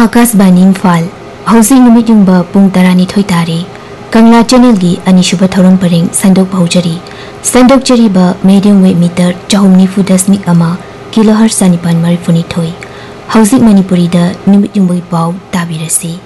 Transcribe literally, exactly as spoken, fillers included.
आकाशवाणी इम्फाल हौजिक नुमित युंबा पुंग तरानिथोय तारे कंगला चैनल की अनिसुबा थौरम purring संदोक बहुजरी संदोक जरीबा medium wave metre चाहुम निफु दशमिक अमा किलोहर्ट्ज चनिपान मरिफुनिथोय हौजिक मणिपुरी दा नुमित युंबा पाव ताबिरसी।